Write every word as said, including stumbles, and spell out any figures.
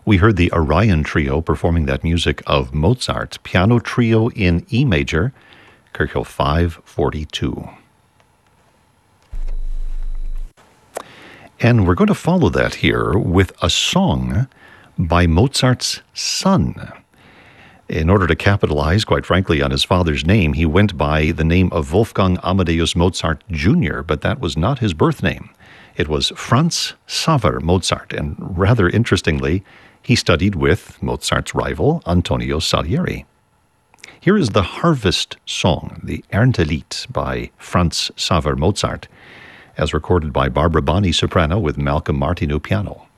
We heard the Orion Trio performing that music of Mozart, Piano Trio in E major, Kirchhoff five forty-two. And we're going to follow that here with a song by Mozart's son. In order to capitalize, quite frankly, on his father's name, he went by the name of Wolfgang Amadeus Mozart Junior, but that was not his birth name. It was Franz Xaver Mozart, and rather interestingly, he studied with Mozart's rival, Antonio Salieri. Here is the Harvest Song, the Erntelied by Franz Xaver Mozart, as recorded by Barbara Bonney soprano with Malcolm Martineau piano.